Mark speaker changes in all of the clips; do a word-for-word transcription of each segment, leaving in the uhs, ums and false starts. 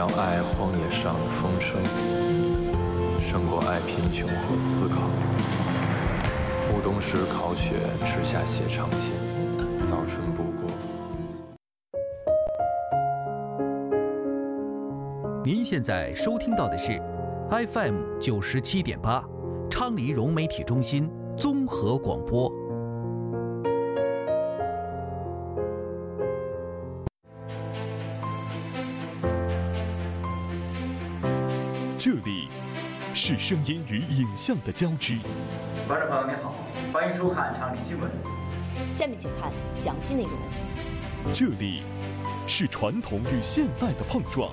Speaker 1: 爱荒野上的风声，胜过爱贫穷和思考。暮冬时烤雪，迟下写长信，早春不过。
Speaker 2: 您现在收听到的是 F M 九十七点八，昌黎融媒体中心综合广播。
Speaker 3: 这里是声音与影像的交织。
Speaker 4: 观众朋友您好，欢迎收看昌黎新闻。
Speaker 5: 下面请看详细内容。
Speaker 3: 这里是传统与现代的碰撞。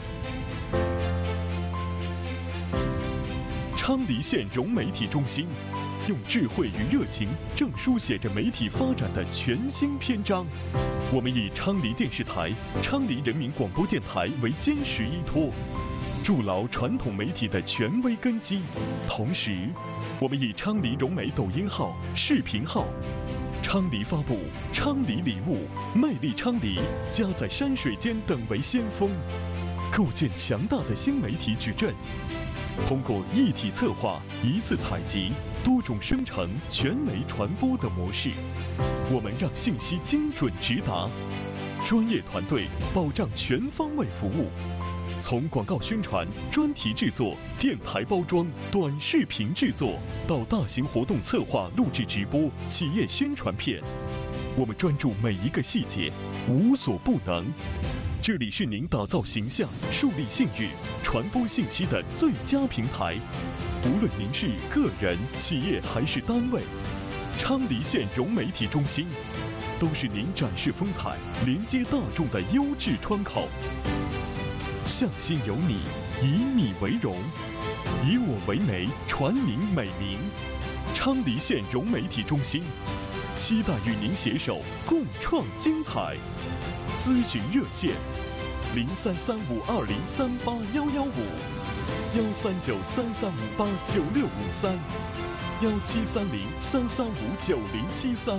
Speaker 3: 昌黎县融媒体中心用智慧与热情，正书写着媒体发展的全新篇章。我们以昌黎电视台、昌黎人民广播电台为坚实依托，筑牢传统媒体的权威根基。同时，我们以昌黎融媒抖音号、视频号、昌黎发布、昌黎礼物、魅力昌黎、家在山水间等为先锋，构建强大的新媒体矩阵。通过一体策划、一次采集、多种生成、全媒传播的模式，我们让信息精准直达，专业团队保障全方位服务。从广告宣传、专题制作、电台包装、短视频制作，到大型活动策划、录制直播、企业宣传片，我们专注每一个细节，无所不能。这里是您打造形象、树立信誉、传播信息的最佳平台。无论您是个人、企业还是单位，昌黎县融媒体中心都是您展示风采、连接大众的优质窗口。向心有你，以你为荣，以我为媒，传您美名。昌黎县融媒体中心期待与您携手共创精彩。咨询热线：零三三五二零三八幺幺五，幺三九三三五八九六五三，幺七三零三三五九零七三。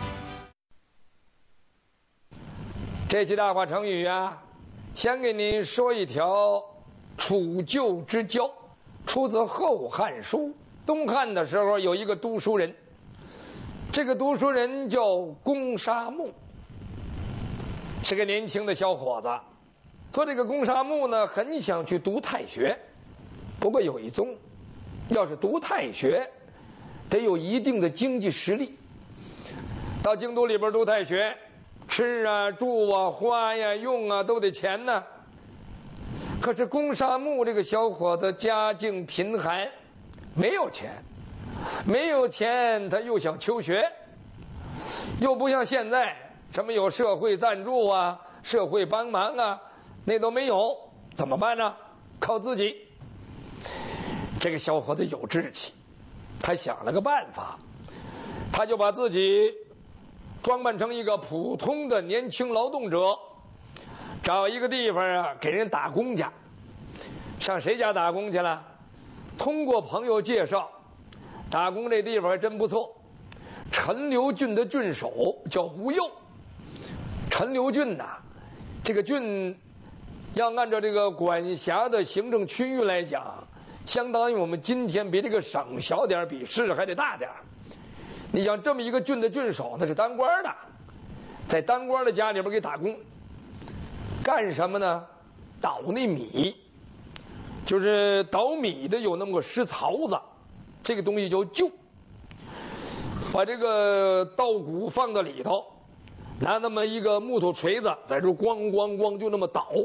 Speaker 6: 这期大话成语啊，先给您说一条楚旧之交，出自《后汉书》。东汉的时候有一个读书人，这个读书人叫公沙木，是个年轻的小伙子。做这个公沙木呢，很想去读太学，不过有一宗，要是读太学，得有一定的经济实力。到京都里边读太学，吃啊、住啊、花呀、用啊，都得钱呢。可是公沙木这个小伙子家境贫寒，没有钱，没有钱，他又想求学，又不像现在什么有社会赞助啊、社会帮忙啊，那都没有，怎么办呢？靠自己。这个小伙子有志气，他想了个办法，他就把自己装扮成一个普通的年轻劳动者，找一个地方啊给人打工去。上谁家打工去了？通过朋友介绍，打工这地方还真不错。陈留郡的郡守叫吴佑。陈留郡呐、啊，这个郡要按照这个管辖的行政区域来讲，相当于我们今天比这个省小点，比市还得大点。你像这么一个郡的郡守，那是当官的，在当官的家里边给打工，干什么呢？捣那米，就是捣米的有那么个石槽子，这个东西叫臼，把这个稻谷放到里头，拿那么一个木头锤子在这咣咣咣就那么捣，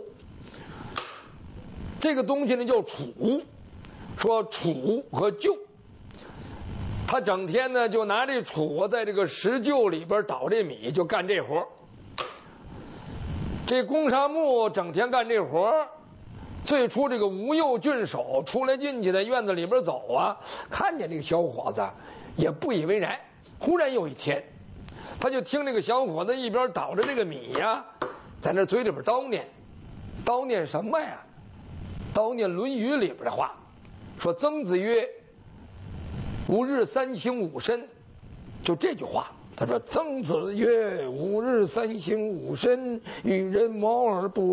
Speaker 6: 这个东西呢叫杵，说杵和臼。他整天呢就拿这杵在这个石臼里边捣这米，就干这活。这公沙木整天干这活，最初这个吴佑郡守出来进去在院子里边走啊，看见这个小伙子也不以为然。忽然有一天，他就听这个小伙子一边捣着这个米呀，在那嘴里边叨念，叨念什么呀？叨念《论语》里边的话，说曾子曰：“吾日三省吾身。”就这句话，他说：“曾子曰：‘吾日三省吾身，与人谋而不